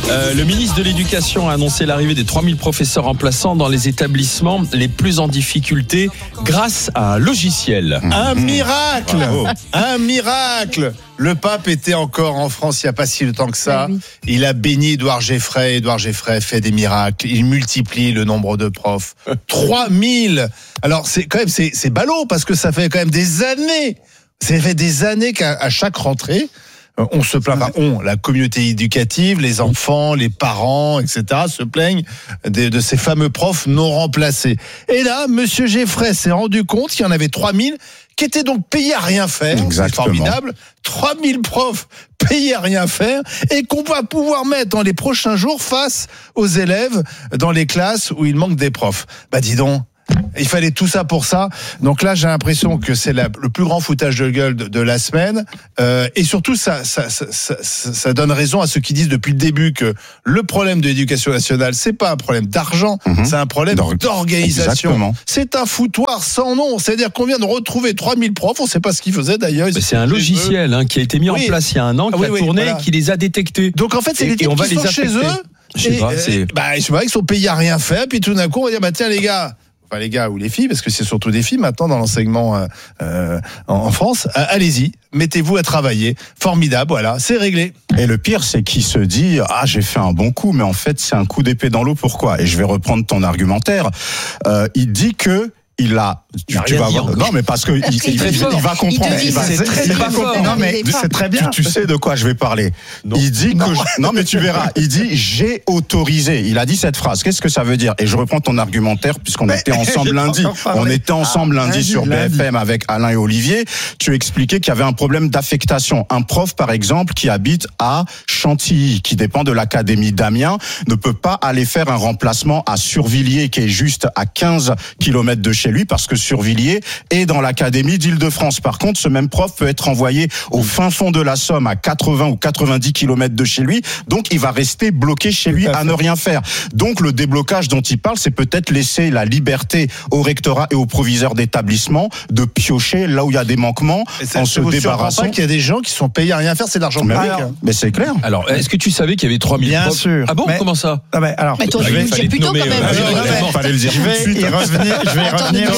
Le ministre de l'Éducation a annoncé l'arrivée des 3000 professeurs remplaçants dans les établissements les plus en difficulté grâce à un logiciel. Un miracle. Un miracle. Le pape était encore en France il n'y a pas si longtemps que ça. Oui. Il a béni Édouard Geffray. Édouard Geffray fait des miracles. Il multiplie le nombre de profs. 3000. Alors c'est quand même c'est ballot parce que ça fait quand même des années. Ça fait des années qu'à chaque rentrée, on se plaint, la communauté éducative, les enfants, les parents, etc., se plaignent de ces fameux profs non remplacés. Et là, monsieur Geffray s'est rendu compte qu'il y en avait 3000 qui étaient donc payés à rien faire. Exactement. C'est formidable. 3000 profs payés à rien faire et qu'on va pouvoir mettre dans les prochains jours face aux élèves dans les classes où il manque des profs. Bah dis donc. Il fallait tout ça pour ça. Donc là, j'ai l'impression que c'est le plus grand foutage de gueule de la semaine. Et surtout, ça donne raison à ceux qui disent depuis le début que le problème de l'éducation nationale, c'est pas un problème d'argent, c'est un problème d'organisation. Exactement. C'est un foutoir sans nom. C'est-à-dire qu'on vient de retrouver 3000 profs, on ne sait pas ce qu'ils faisaient d'ailleurs. C'est un logiciel qui a été mis en place il y a un an, qui a tourné et qui les a détectés. Donc en fait, c'est les types qui sont chez eux. Je sais pas, ils sont payés à rien faire, puis tout d'un coup, on va dire, tiens les gars, enfin les gars ou les filles, parce que c'est surtout des filles maintenant dans l'enseignement en France, allez-y, mettez-vous à travailler. Formidable, voilà, c'est réglé. Et le pire, c'est qu'il se dit « Ah, j'ai fait un bon coup », mais en fait, c'est un coup d'épée dans l'eau. Pourquoi ? Et je vais reprendre ton argumentaire. Il dit que il a. Tu vas voir. Non, mais parce que il va comprendre. Il va comprendre. Non, mais c'est très bien. Tu sais de quoi je vais parler. Non. Il dit que. Non, mais tu verras. Il dit j'ai autorisé. Il a dit cette phrase. Qu'est-ce que ça veut dire ? Et je reprends ton argumentaire puisqu'on était ensemble lundi. On était ensemble lundi sur BFM avec Alain et Olivier. Tu expliquais qu'il y avait un problème d'affectation. Un prof, par exemple, qui habite à Chantilly, qui dépend de l'académie d'Amiens, ne peut pas aller faire un remplacement à Survilliers, qui est juste à 15 km de chez lui, parce que Survilliers est dans l'académie d'Île-de-France. Par contre, ce même prof peut être envoyé au fin fond de la Somme, à 80 ou 90 km de chez lui. Donc, il va rester bloqué chez lui à ne rien faire. Donc, le déblocage dont il parle, c'est peut-être laisser la liberté au rectorat et aux proviseurs d'établissement de piocher là où il y a des manquements en se débarrassant. Pas qu'il y a des gens qui sont payés à rien faire, c'est de l'argent public. Mais c'est clair. Alors, est-ce que tu savais qu'il y avait 3000 Bien profs ? sûr. Ah bon, comment ça ? Mais toi, je vais le dire plus tôt quand même. Fallait le dire. Je vais y revenir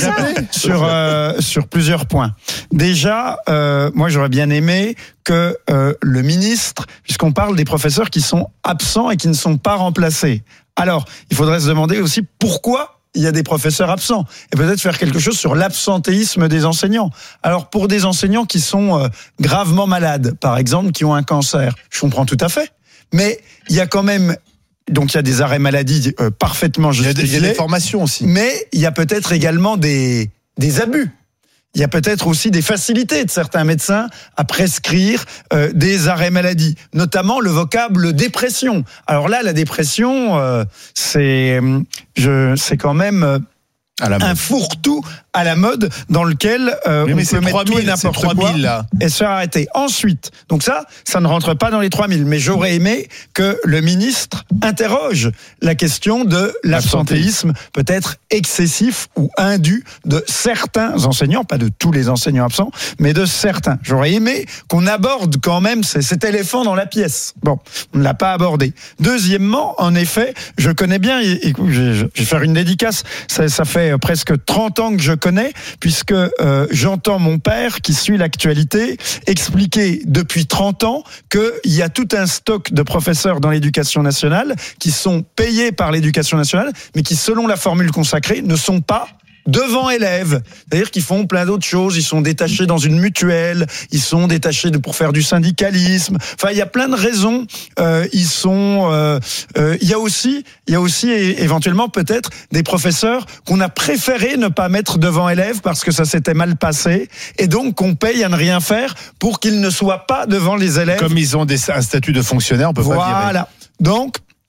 sur plusieurs points. Déjà, moi j'aurais bien aimé que le ministre, puisqu'on parle des professeurs qui sont absents et qui ne sont pas remplacés. Alors, il faudrait se demander aussi pourquoi il y a des professeurs absents et peut-être faire quelque chose sur l'absentéisme des enseignants. Alors, pour des enseignants qui sont gravement malades, par exemple, qui ont un cancer, je comprends tout à fait. Mais il y a quand même... Donc il y a des arrêts maladie parfaitement justifiés. Il y a des formations aussi. Mais il y a peut-être également des abus. Il y a peut-être aussi des facilités de certains médecins à prescrire des arrêts maladie, notamment le vocable dépression. Alors là, la dépression, c'est quand même un fourre-tout à la mode dans lequel on peut mettre tout et n'importe quoi là. Et se faire arrêter. Ensuite, donc ça ne rentre pas dans les 3000, mais j'aurais aimé que le ministre interroge la question de l'absentéisme peut-être excessif ou indu de certains enseignants, pas de tous les enseignants absents, mais de certains. J'aurais aimé qu'on aborde quand même cet éléphant dans la pièce. Bon, on ne l'a pas abordé. Deuxièmement, en effet, je connais bien, écoute, je vais faire une dédicace, ça fait presque 30 ans que je connais, puisque j'entends mon père, qui suit l'actualité, expliquer depuis 30 ans qu'il y a tout un stock de professeurs dans l'éducation nationale qui sont payés par l'éducation nationale, mais qui, selon la formule consacrée, ne sont pas devant élèves. C'est-à-dire qu'ils font plein d'autres choses, ils sont détachés dans une mutuelle, ils sont détachés pour faire du syndicalisme. Enfin, il y a plein de raisons. Il y a aussi éventuellement peut-être des professeurs qu'on a préféré ne pas mettre devant élèves parce que ça s'était mal passé et donc qu'on paye à ne rien faire pour qu'ils ne soient pas devant les élèves. Comme ils ont un statut de fonctionnaire, on peut pas virer. Voilà. Donc,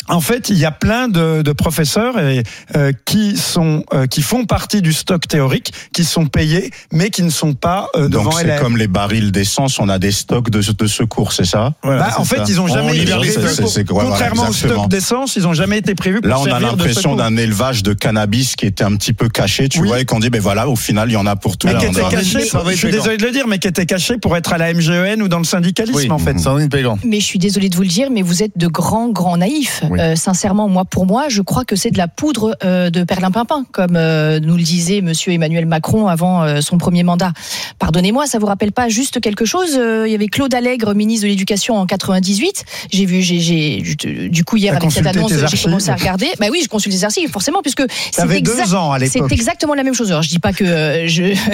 En fait, il y a plein de professeurs qui font partie du stock théorique, qui sont payés, mais qui ne sont pas devant Donc c'est élèves. comme les barils d'essence, on a des stocks de secours, c'est ça? Voilà, En fait, ils n'ont jamais été prévus. Contrairement au stock d'essence, ils n'ont jamais été prévus pour Là, on a servir de l'impression secours. d'un élevage de cannabis qui était un petit peu caché, tu vois, et qu'on dit, ben voilà, au final, il y en a pour tout. Mais qui le était monde. caché, je suis désolé de le dire, mais qui était caché pour être à la MGEN ou dans le syndicalisme, en fait. Sandrine Pégan. Mais je suis désolée de vous le dire, mais vous êtes de grands naïfs. Oui. Sincèrement, pour moi, je crois que c'est de la poudre de perlimpinpin, comme nous le disait monsieur Emmanuel Macron avant son premier mandat. Pardonnez-moi, ça vous rappelle pas juste quelque chose? Il y avait Claude Allègre, ministre de l'Éducation en 98. Du coup, hier, T'as avec cette consulté annonce, tes j'ai archives? commencé à regarder. Bah oui, je consulte les archives, forcément, puisque T'avais 2 ans à l'époque. c'est exactement la même chose. Alors, je dis pas que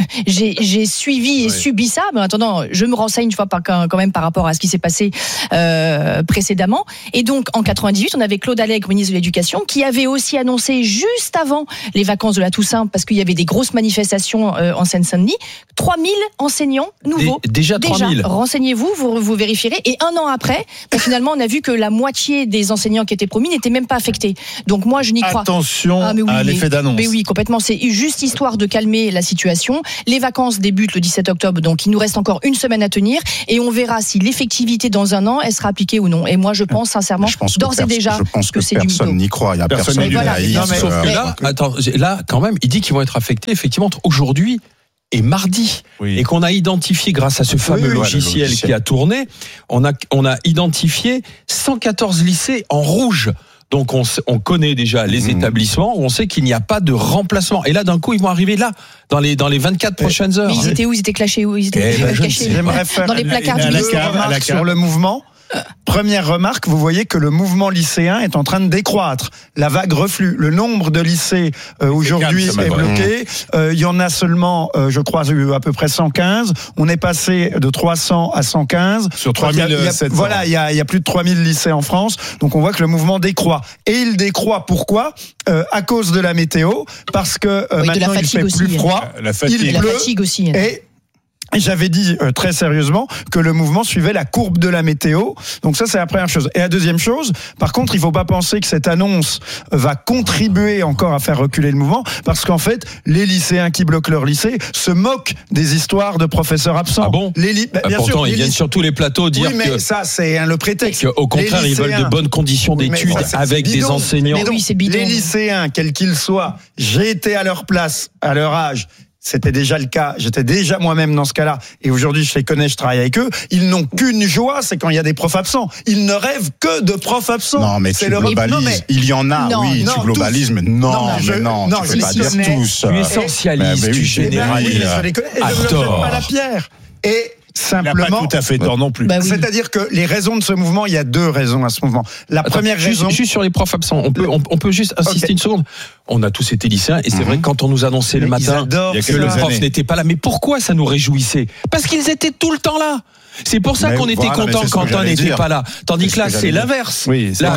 j'ai suivi et subi ça, mais en attendant, je me renseigne, quand même par rapport à ce qui s'est passé précédemment. Et donc, en 98, on avait Claude Allègre, ministre de l'Éducation, qui avait aussi annoncé juste avant les vacances de la Toussaint, parce qu'il y avait des grosses manifestations en Seine-Saint-Denis, 3000 enseignants nouveaux. Déjà 3000. Renseignez-vous, vous vérifierez. Et 1 an après, finalement, on a vu que la moitié des enseignants qui étaient promis n'étaient même pas affectés. Donc moi, je n'y crois. Attention à l'effet d'annonce. Mais oui, complètement. C'est juste histoire de calmer la situation. Les vacances débutent le 17 octobre, donc il nous reste encore 1 semaine à tenir, et on verra si l'effectivité dans 1 an, elle sera appliquée ou non. Et moi, je pense sincèrement, d'ores et déjà, que c'est du mytho. Personne n'y croit. Il y a personne qui voilà. naïf. Sauf que là, attends, là, quand même, il dit qu'ils vont être affectés effectivement entre aujourd'hui et mardi, et qu'on a identifié grâce à ce fameux logiciel qui a tourné, on a identifié 114 lycées en rouge. Donc on connaît déjà les établissements où on sait qu'il n'y a pas de remplacement. Et là, d'un coup, ils vont arriver là, dans les 24 prochaines heures. Mais ils étaient où? Ils étaient clashés où? Ils étaient cachés J'aimerais faire dans les placards du lycée. remarque sur le mouvement. Première remarque, vous voyez que le mouvement lycéen est en train de décroître. La vague reflue. Le nombre de lycées aujourd'hui est bloqué. Il y en a seulement, je crois, à peu près 115. On est passé de 300 à 115. Sur 3700. Voilà, il y a plus de 3000 lycées en France. Donc on voit que le mouvement décroît. Et il décroît pourquoi? À cause de la météo, parce que maintenant il fait plus froid, La fatigue. il La pleut, fatigue aussi. et j'avais dit très sérieusement que le mouvement suivait la courbe de la météo. Donc ça, c'est la première chose. Et la deuxième chose, par contre, il faut pas penser que cette annonce va contribuer encore à faire reculer le mouvement, parce qu'en fait, les lycéens qui bloquent leur lycée se moquent des histoires de professeurs absents. Ah bon? Bien Pourtant, sûr, ils viennent sur tous les plateaux dire oui, mais ça, c'est le prétexte. qu'au contraire, ils veulent de bonnes conditions d'études avec des enseignants. Mais oui, c'est bidon. Les lycéens, quels qu'ils soient, j'ai été à leur place, à leur âge. C'était déjà le cas. J'étais déjà moi-même dans ce cas-là. Et aujourd'hui, je les connais, je travaille avec eux. Ils n'ont qu'une joie, c'est quand il y a des profs absents. Ils ne rêvent que de profs absents. Non, mais tu globalises. Il y en a, oui, tu globalises, mais non, tu peux pas dire tous. Tu essentialises, tu généralises. Je les connais. Et je ne leur jette pas la pierre. Et simplement. Il n'a pas tout à fait tort non plus. Bah oui. C'est-à-dire que les raisons de ce mouvement, il y a 2 raisons à ce mouvement. La première raison. Juste sur les profs absents, on peut juste insister une seconde. On a tous été lycéens et c'est vrai que quand on nous annonçait le matin que le prof n'était pas là, mais pourquoi ça nous réjouissait? Parce qu'ils étaient tout le temps là. C'est pour ça qu'on était content quand on n'était pas là. Tandis que là, c'est l'inverse. Oui, là,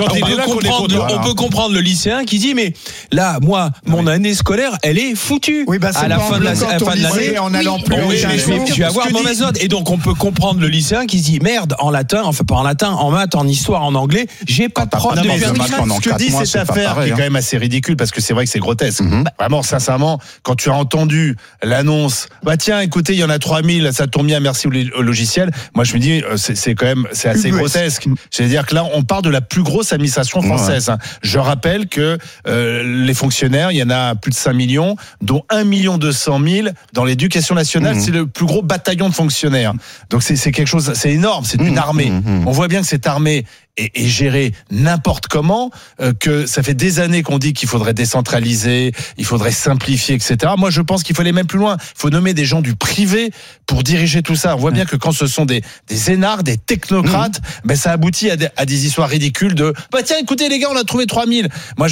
on peut comprendre le lycéen qui dit, mais là, moi, mon année scolaire, elle est foutue. Oui, à la fin de l'année, en allant plus je vais avoir mauvaise note. Et donc, on peut comprendre le lycéen qui se dit, merde, en latin, enfin pas en latin, en maths, en histoire, en anglais, j'ai pas de prof de Ce que dit cette affaire, qui est quand même assez ridicule, parce que c'est vrai que c'est grotesque. Vraiment, sincèrement, quand tu as entendu l'annonce, bah tiens, écoutez, il y en a 3000, ça tombe bien, merci au logiciel. Moi, je me dis, c'est quand même, c'est assez grotesque. C'est-à-dire que là, on parle de la plus grosse administration française. Ouais. Je rappelle que les fonctionnaires, il y en a plus de 5 millions, dont 1 200 000 dans l'éducation nationale. C'est le plus gros bataillon de fonctionnaires. Donc c'est quelque chose, c'est énorme. C'est une armée. On voit bien que cette armée est gérée n'importe comment, que ça fait des années qu'on dit qu'il faudrait décentraliser, il faudrait simplifier, etc. Moi, je pense qu'il faut aller même plus loin. Il faut nommer des gens du privé pour diriger tout ça. On voit bien que quand ce sont des énarques, des technocrates, ben ça aboutit à des histoires ridicules de bah tiens, écoutez les gars, on a trouvé 3000. Moi,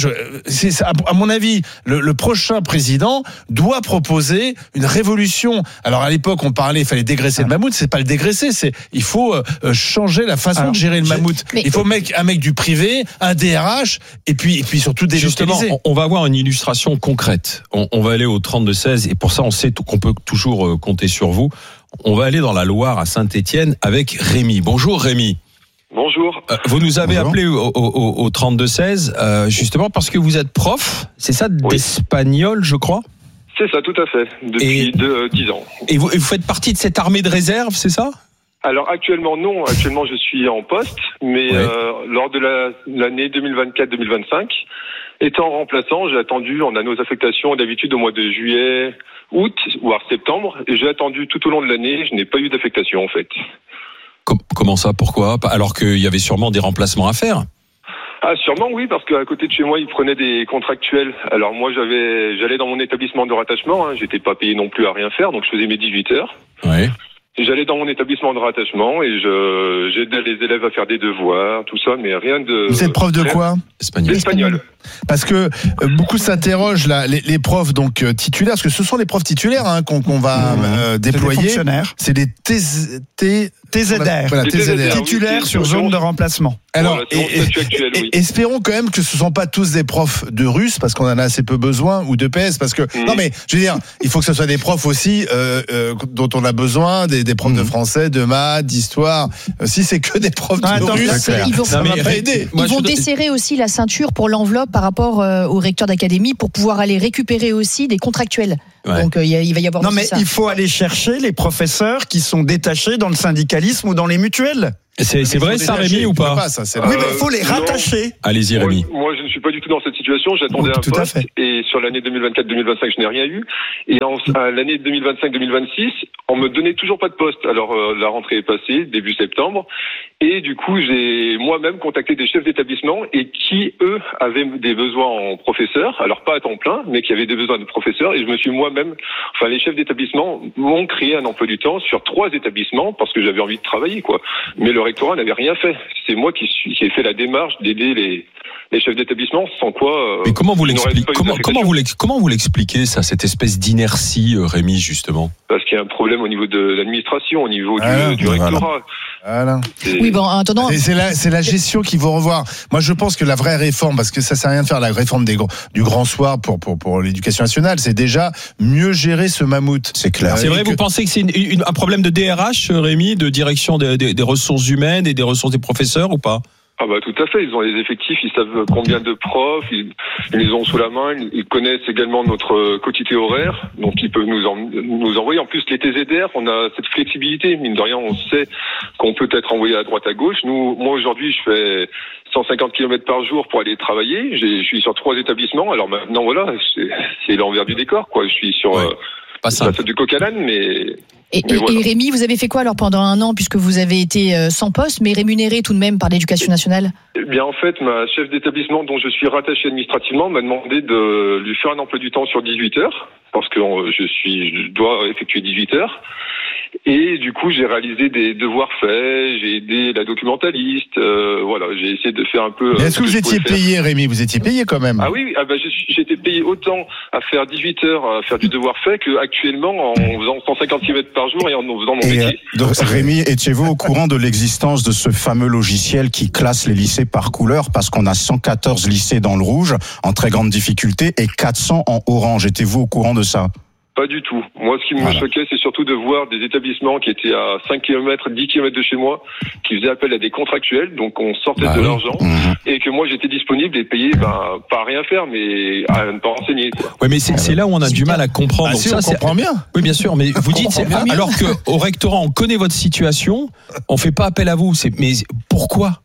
à mon avis, le prochain président doit proposer une révolution. Alors à l'époque, on parlait, il fallait dégraisser le mammouth. C'est pas le dégraisser, il faut changer la façon de gérer le mammouth. Il faut un mec du privé, un DRH, et puis surtout délocaliser. Justement, on va avoir une illustration concrète. On va aller au 32-16, et pour ça, on sait qu'on peut toujours compter sur vous. On va aller dans la Loire, à Saint-Étienne, avec Rémi. Bonjour Rémi. Bonjour. Vous nous avez appelé au 32-16, justement parce que vous êtes prof, c'est ça, d'espagnol, je crois? C'est ça, tout à fait, depuis 10 ans. Et vous faites partie de cette armée de réserve, c'est ça? Alors actuellement non, actuellement je suis en poste, mais lors de l'année 2024-2025, étant remplaçant, j'ai attendu, on a nos affectations d'habitude au mois de juillet, août, voire septembre, et j'ai attendu tout au long de l'année, je n'ai pas eu d'affectation en fait. Comment ça, pourquoi? Alors qu'il y avait sûrement des remplacements à faire. Ah sûrement oui, parce qu'à côté de chez moi ils prenaient des contractuels. Alors moi j'allais dans mon établissement de rattachement, j'étais pas payé non plus à rien faire, donc je faisais mes 18 heures. Ouais. J'allais dans mon établissement de rattachement et j'aidais les élèves à faire des devoirs, tout ça, mais rien de... Vous êtes prof de quoi? Espagnol. Parce que beaucoup s'interrogent là, les profs donc titulaires, parce que ce sont les profs titulaires qu'on va déployer. C'est des TZR. Voilà, TZR. Titulaires sur zone de remplacement. Alors, espérons quand même que ce ne sont pas tous des profs de russe, parce qu'on en a assez peu besoin, ou de PS, parce que non mais je veux dire, il faut que ce soit des profs aussi dont on a besoin, des profs de français, de maths, d'histoire. Si c'est que des profs de russe, ça va pas aider. Ils vont desserrer aussi la ceinture pour l'enveloppe par rapport au recteur d'académie pour pouvoir aller récupérer aussi des contractuels. Ouais. Donc il va y avoir. Non mais il faut aller chercher les professeurs qui sont détachés dans le syndicalisme ou dans les mutuelles. C'est vrai ça, Rémi, ou pas? Oui, mais il faut les rattacher. Non. Allez-y, Rémi. Moi, je ne suis pas du tout dans cette situation. J'attendais un poste. Et sur l'année 2024-2025, je n'ai rien eu. Et à l'année 2025-2026, on me donnait toujours pas de poste. Alors, la rentrée est passée, début septembre. Et du coup, j'ai moi-même contacté des chefs d'établissement et qui, eux, avaient des besoins en professeurs. Alors, pas à temps plein, mais qui avaient des besoins de professeurs. Et je me suis moi-même, les chefs d'établissement m'ont créé un emploi du temps sur 3 établissements parce que j'avais envie de travailler, quoi. Mais le rectorat n'avait rien fait. C'est moi qui ai fait la démarche d'aider les chefs d'établissement, sans quoi. Mais comment vous l'expliquez? Comment vous l'expliquez ça, cette espèce d'inertie, Rémi, justement? Parce qu'il y a un problème au niveau de l'administration, au niveau du rectorat. Voilà. Oui, bon, en attendant. C'est la gestion qu'il faut revoir. Moi, je pense que la vraie réforme, parce que ça sert à rien de faire la réforme du grand soir pour l'éducation nationale, c'est déjà mieux gérer ce mammouth. C'est clair. C'est vrai, vous pensez que c'est un problème de DRH, Rémi, de direction des ressources humaines et des ressources des professeurs, ou pas? Ah bah tout à fait, ils ont les effectifs, ils savent combien de profs, ils les ont sous la main, ils connaissent également notre quotité horaire, donc ils peuvent nous envoyer. En plus, les TZR, on a cette flexibilité, mine de rien, on sait qu'on peut être envoyé à droite à gauche. Moi aujourd'hui, je fais 150 km par jour pour aller travailler, je suis sur 3 établissements, alors maintenant voilà, c'est l'envers du décor, quoi. Je suis sur du coq à l'âne, mais... Et Rémi, vous avez fait quoi alors pendant un an, puisque vous avez été sans poste, mais rémunéré tout de même par l'Éducation nationale? Eh bien, en fait, ma chef d'établissement dont je suis rattaché administrativement m'a demandé de lui faire un emploi du temps sur 18 heures, parce que je dois effectuer 18 heures. Et du coup, j'ai réalisé des devoirs faits, j'ai aidé la documentaliste, j'ai essayé de faire un peu... Mais est-ce que vous étiez payé, Rémi? Vous étiez payé quand même? Ah oui, j'étais payé autant à faire 18 heures, à faire du devoir fait, qu'actuellement en faisant 150 km par jour et en faisant mon métier. Donc, Rémi, étiez-vous au courant de l'existence de ce fameux logiciel qui classe les lycées par couleur, parce qu'on a 114 lycées dans le rouge, en très grande difficulté, et 400 en orange? Étiez-vous au courant de ça? Pas du tout. Moi, ce qui me choquait, c'est surtout de voir des établissements qui étaient à 5 km, 10 km de chez moi, qui faisaient appel à des contractuels, donc on sortait de l'argent, et que moi, j'étais disponible et payé, pas à rien faire, mais à ne pas renseigner, quoi. Oui, mais c'est là où on a du mal à comprendre. Donc on comprend bien. Oui, bien sûr, mais vous dites, alors qu'au rectorat, on connaît votre situation, on fait pas appel à vous. Mais pourquoi?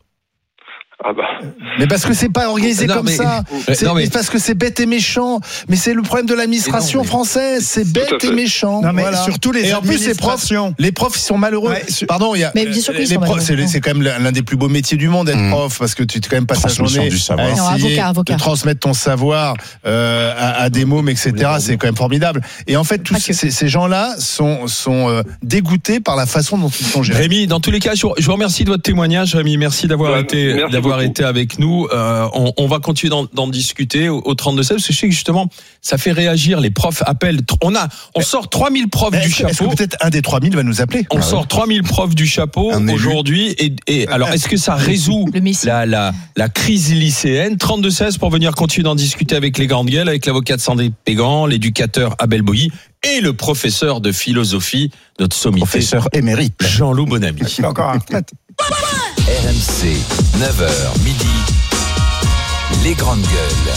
Mais parce que c'est pas organisé comme ça. C'est parce que c'est bête et méchant. Mais c'est le problème de l'administration française. C'est bête et méchant. Non, mais surtout les administrations. Les profs, ils sont malheureux. Pardon, mais bien sûr qu'ils sont malheureux. C'est quand même l'un des plus beaux métiers du monde, être prof, parce que tu quand même passes la journée à essayer de transmettre ton savoir à des mômes, etc. C'est quand même formidable. Et en fait, tous ces gens-là sont dégoûtés par la façon dont ils sont gérés. Rémi, dans tous les cas, je vous remercie de votre témoignage, Rémi. Merci d'avoir été avec nous. On va continuer d'en discuter au 32-16, parce que je sais que justement, ça fait réagir. Les profs appellent. On sort 3000 profs du chapeau. Est-ce que peut-être un des 3000 va nous appeler? On sort 3000 profs du chapeau aujourd'hui. Et alors, est-ce que ça résout la crise lycéenne? 32-16 pour venir continuer d'en discuter avec les grandes gueules, avec l'avocate Sandrine Pégan, l'éducateur Abel Boilly et le professeur de philosophie, notre sommité, professeur émérite, Jean-Loup Bonamy. Encore un retraite. RMC, 9h midi, les grandes gueules.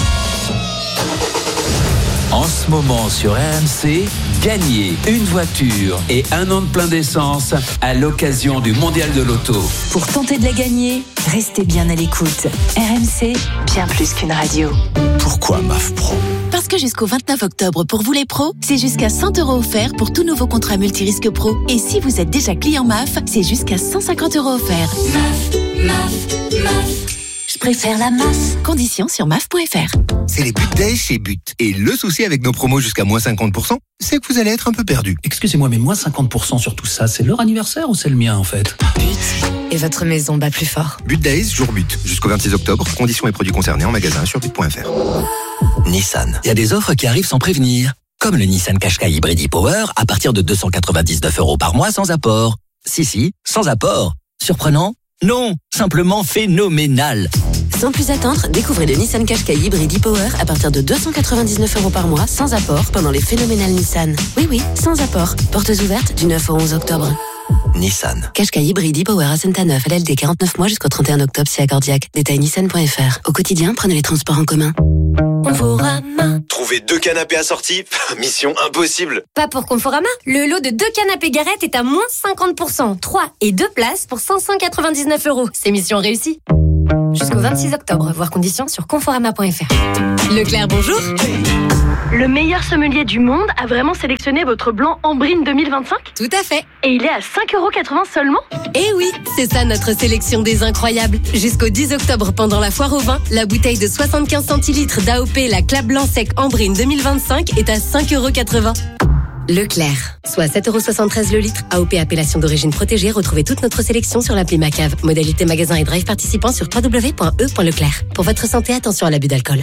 En ce moment sur RMC, gagnez une voiture et un an de plein d'essence à l'occasion du Mondial de l'Auto. Pour tenter de la gagner, restez bien à l'écoute. RMC, bien plus qu'une radio. Pourquoi MAF Pro ? Parce que jusqu'au 29 octobre, pour vous les pros, c'est jusqu'à 100 € offerts pour tout nouveau contrat multirisque pro. Et si vous êtes déjà client MAF, c'est jusqu'à 150 € offerts. MAF. Je préfère la MAF. Conditions sur MAF.fr. C'est les But Days chez But. Et le souci avec nos promos jusqu'à moins 50%, c'est que vous allez être un peu perdu. Excusez-moi, mais moins 50% sur tout ça, c'est leur anniversaire ou c'est le mien en fait ? But. Et votre maison bat plus fort. But Days, jour But. Jusqu'au 26 octobre. Conditions et produits concernés en magasin sur but.fr. Nissan. Il y a des offres qui arrivent sans prévenir. Comme le Nissan Qashqai Hybrid e-Power à partir de 299 € par mois sans apport. Si, sans apport. Surprenant ? Non, simplement phénoménal. Sans plus attendre, découvrez le Nissan Qashqai Hybrid e-Power à partir de 299 € par mois sans apport pendant les phénoménales Nissan. Oui, sans apport. Portes ouvertes du 9 au 11 octobre. Nissan. Qashqai Hybrid e-Power à Saint-Aneuf, LLD 49 mois jusqu'au 31 octobre si accordiaque. Détail nissan.fr. Au quotidien, prenez les transports en commun. Conforama. Trouver 2 canapés assortis, mission impossible. Pas pour Conforama. Le lot de 2 canapés Garrett est à moins 50%. 3 et 2 places pour 599 €. C'est mission réussie. Jusqu'au 26 octobre, voir conditions sur conforama.fr. Leclerc, bonjour. Le meilleur sommelier du monde a vraiment sélectionné votre blanc Ambrine 2025 ? Tout à fait. Et il est à 5,80 € seulement ? Eh oui, c'est ça notre sélection des incroyables. Jusqu'au 10 octobre, pendant la foire au vin, la bouteille de 75 centilitres d'AOP, la Clap Blanc Sec Ambrine 2025 est à 5,80 €. Leclerc, soit 7,73 € le litre. AOP appellation d'origine protégée. Retrouvez toute notre sélection sur l'appli Macave. Modalité magasin et drive participant sur www.e.leclerc. Pour votre santé, attention à l'abus d'alcool.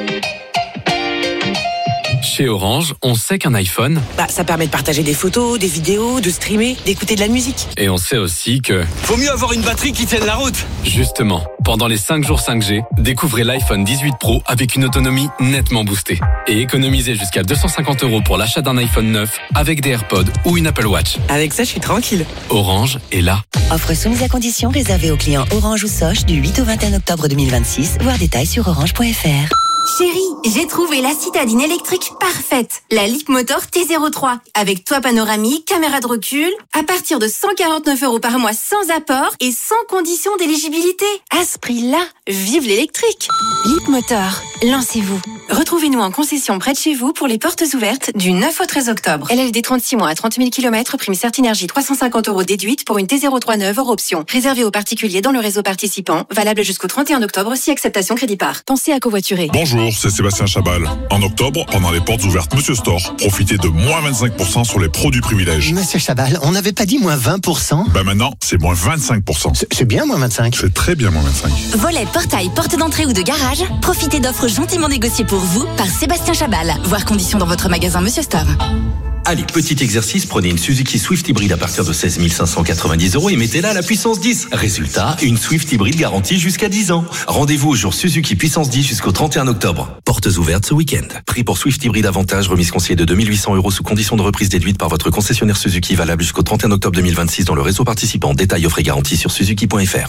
Chez Orange, on sait qu'un iPhone, ça permet de partager des photos, des vidéos, de streamer, d'écouter de la musique. Et on sait aussi que faut mieux avoir une batterie qui tienne la route. Justement, pendant les 5 jours 5G, découvrez l'iPhone 18 Pro avec une autonomie nettement boostée. Et économisez jusqu'à 250 € pour l'achat d'un iPhone 9 avec des AirPods ou une Apple Watch. Avec ça, je suis tranquille. Orange est là. Offre soumise à condition réservée aux clients Orange ou Soch du 8 au 21 octobre 2026. Voir détails sur orange.fr. Chérie, j'ai trouvé la citadine électrique parfaite. La Leapmotor T03. Avec toit panoramique, caméra de recul. À partir de 149 € par mois sans apport et sans condition d'éligibilité. À ce prix-là, vive l'électrique. Leapmotor, lancez-vous. Retrouvez-nous en concession près de chez vous pour les portes ouvertes du 9 au 13 octobre. LLD 36 mois à 30 000 km, prime Certinergie 350 € déduite pour une T03 neuve hors option. Réservé aux particuliers dans le réseau participant. Valable jusqu'au 31 octobre si acceptation crédit par. Pensez à covoiturer. Bonjour, c'est Sébastien Chabal. En octobre, pendant les portes ouvertes Monsieur Store, profitez de moins 25% sur les produits privilèges. Monsieur Chabal, on n'avait pas dit moins 20%? Maintenant, c'est moins 25%. C'est bien moins 25. C'est très bien moins 25. Volet, portail, porte d'entrée ou de garage, profitez d'offres gentiment négociées pour vous par Sébastien Chabal. Voir conditions dans votre magasin Monsieur Store. Allez, petit exercice, prenez une Suzuki Swift hybride à partir de 16 590 € et mettez-la à la puissance 10. Résultat, une Swift hybride garantie jusqu'à 10 ans. Rendez-vous au jour Suzuki puissance 10 jusqu'au 31 octobre. Portes ouvertes ce week-end. Prix pour Swift hybride avantage, remise conseillée de 2 800 € sous condition de reprise déduite par votre concessionnaire Suzuki, valable jusqu'au 31 octobre 2026 dans le réseau participant. Détails offre et garantie sur suzuki.fr.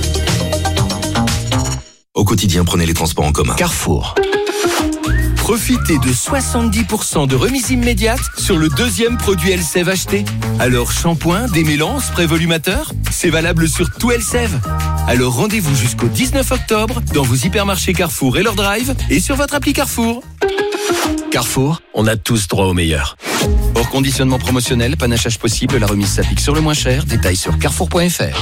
Au quotidien, prenez les transports en commun. Carrefour. Profitez de 70% de remise immédiate sur le deuxième produit Elseve acheté. Alors shampoing, démêlant, spray volumateur, c'est valable sur tout Elseve. Alors rendez-vous jusqu'au 19 octobre dans vos hypermarchés Carrefour et leur drive et sur votre appli Carrefour. Carrefour, on a tous droit au meilleur. Hors conditionnement promotionnel, panachage possible, la remise s'applique sur le moins cher. Détails sur carrefour.fr.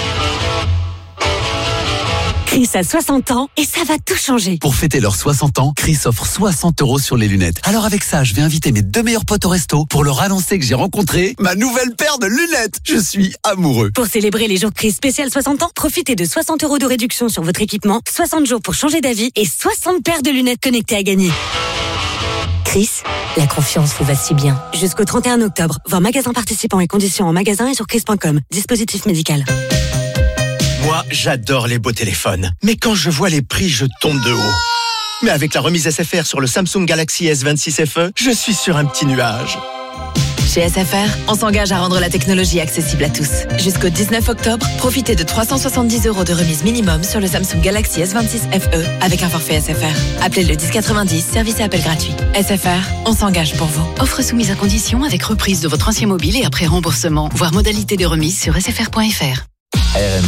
Chris a 60 ans et ça va tout changer. Pour fêter leurs 60 ans, Chris offre 60 € sur les lunettes. Alors avec ça, je vais inviter mes 2 meilleurs potes au resto pour leur annoncer que j'ai rencontré ma nouvelle paire de lunettes. Je suis amoureux. Pour célébrer les jours Chris spécial 60 ans, profitez de 60 € de réduction sur votre équipement, 60 jours pour changer d'avis et 60 paires de lunettes connectées à gagner. Chris, la confiance vous va si bien. Jusqu'au 31 octobre, voir magasin participants et conditions en magasin et sur chris.com. Dispositif médical. Moi, j'adore les beaux téléphones. Mais quand je vois les prix, je tombe de haut. Mais avec la remise SFR sur le Samsung Galaxy S26 FE, je suis sur un petit nuage. Chez SFR, on s'engage à rendre la technologie accessible à tous. Jusqu'au 19 octobre, profitez de 370 € de remise minimum sur le Samsung Galaxy S26 FE avec un forfait SFR. Appelez le 1090, service et appel gratuit. SFR, on s'engage pour vous. Offre soumise à condition avec reprise de votre ancien mobile et après remboursement. Voir modalité de remise sur sfr.fr. RMC.